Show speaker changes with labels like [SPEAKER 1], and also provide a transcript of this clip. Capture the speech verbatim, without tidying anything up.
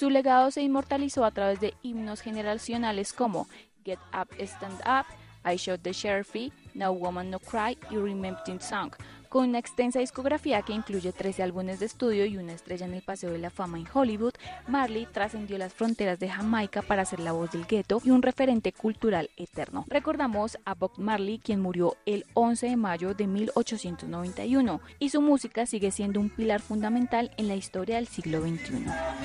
[SPEAKER 1] Su legado se inmortalizó a través de himnos generacionales como Get Up, Stand Up, I Shot the Sheriff, No Woman No Cry y Remembered Song, con una extensa discografía que incluye trece álbumes de estudio y una estrella en el Paseo de la Fama en Hollywood. Marley trascendió las fronteras de Jamaica para ser la voz del gueto y un referente cultural eterno. Recordamos a Bob Marley, quien murió el once de mayo de mil ochocientos noventa y uno, y su música sigue siendo un pilar fundamental en la historia del siglo veintiuno.